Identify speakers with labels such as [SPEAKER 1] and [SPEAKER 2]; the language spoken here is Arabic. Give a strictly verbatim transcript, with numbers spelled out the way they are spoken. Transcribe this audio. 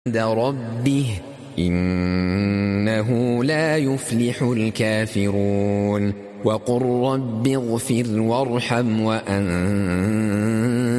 [SPEAKER 1] عند ربه إنه لا يفلح الكافرون وقل رب اغفر وارحم وأنت